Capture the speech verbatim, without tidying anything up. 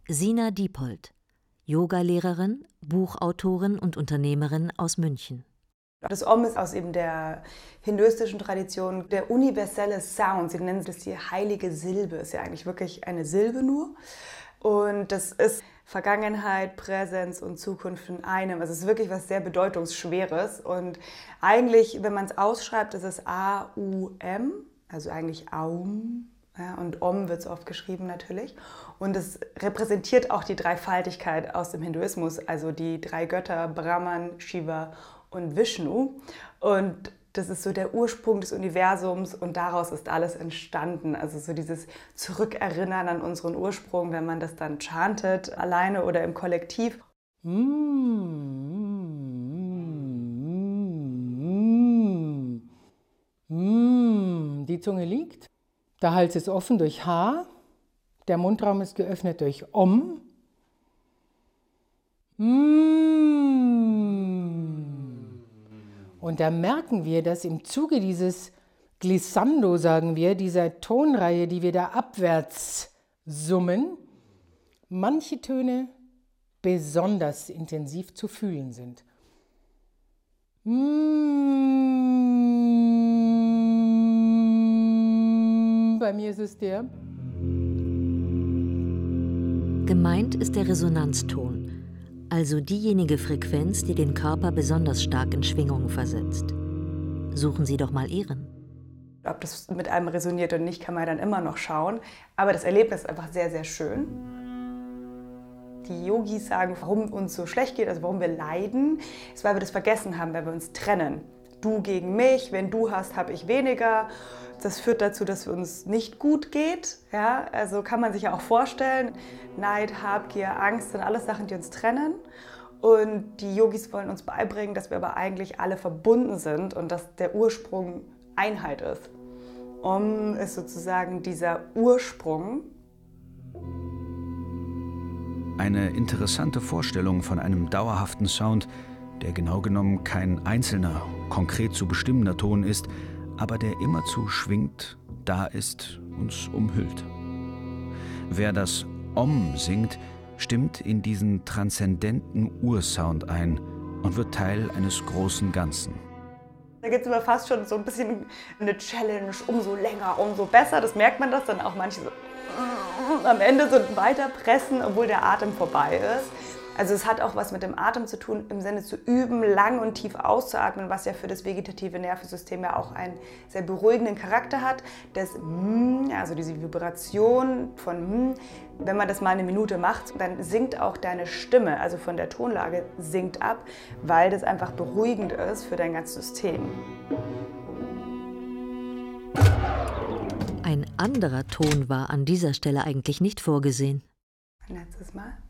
Sina Diepold, Yogalehrerin, Buchautorin und Unternehmerin aus München. Das Om ist aus eben der hinduistischen Tradition der universelle Sound. Sie nennen das die heilige Silbe. Ist ja eigentlich wirklich eine Silbe nur. Und das ist Vergangenheit, Präsenz und Zukunft in einem. Also es ist wirklich was sehr Bedeutungsschweres. Und eigentlich, wenn man es ausschreibt, ist es A U M, also eigentlich Aum. Ja, und Om wird es oft geschrieben natürlich. Und es repräsentiert auch die Dreifaltigkeit aus dem Hinduismus, also die drei Götter Brahman, Shiva und Vishnu. Und das ist so der Ursprung des Universums und daraus ist alles entstanden. Also so dieses Zurückerinnern an unseren Ursprung, wenn man das dann chantet, alleine oder im Kollektiv. Die Zunge liegt, der Hals ist offen durch H, der Mundraum ist geöffnet durch Om. Und da merken wir, dass im Zuge dieses Glissando, sagen wir, dieser Tonreihe, die wir da abwärts summen, manche Töne besonders intensiv zu fühlen sind. Bei mir ist es der. Gemeint ist der Resonanzton, also diejenige Frequenz, die den Körper besonders stark in Schwingung versetzt. Suchen Sie doch mal Ihren. Ob das mit einem resoniert oder nicht, kann man dann immer noch schauen. Aber das Erlebnis ist einfach sehr, sehr schön. Die Yogis sagen, warum uns so schlecht geht, also warum wir leiden, ist, weil wir das vergessen haben, weil wir uns trennen. Du gegen mich, wenn du hast, habe ich weniger. Das führt dazu, dass es uns nicht gut geht. Ja, also kann man sich ja auch vorstellen, Neid, Habgier, Angst sind alles Sachen, die uns trennen. Und die Yogis wollen uns beibringen, dass wir aber eigentlich alle verbunden sind und dass der Ursprung Einheit ist. Om ist sozusagen dieser Ursprung. Eine interessante Vorstellung von einem dauerhaften Sound, der genau genommen kein einzelner, konkret zu bestimmender Ton ist, aber der immerzu schwingt, da ist, uns umhüllt. Wer das Om singt, stimmt in diesen transzendenten Ursound ein und wird Teil eines großen Ganzen. Da gibt es immer fast schon so ein bisschen eine Challenge, umso länger, umso besser. Das merkt man das dann auch manche so am Ende so weiterpressen, obwohl der Atem vorbei ist. Also es hat auch was mit dem Atem zu tun, im Sinne zu üben, lang und tief auszuatmen, was ja für das vegetative Nervensystem ja auch einen sehr beruhigenden Charakter hat. Das M, also diese Vibration von M, wenn man das mal eine Minute macht, dann sinkt auch deine Stimme, also von der Tonlage sinkt ab, weil das einfach beruhigend ist für dein ganzes System. Ein anderer Ton war an dieser Stelle eigentlich nicht vorgesehen. Ein letztes Mal.